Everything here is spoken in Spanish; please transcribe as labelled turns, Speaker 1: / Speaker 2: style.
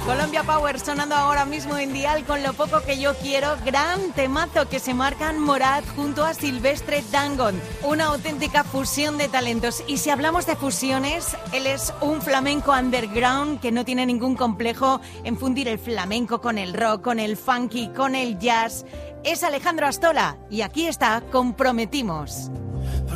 Speaker 1: Colombia Power sonando ahora mismo en Dial con Lo poco que yo quiero. Gran temazo que se marcan Morat junto a Silvestre Dangond. Una auténtica fusión de talentos. Y si hablamos de fusiones, él es un flamenco underground que no tiene ningún complejo en fundir el flamenco con el rock, con el funky, con el jazz. Es Alejandro Astola y aquí está Comprometimos.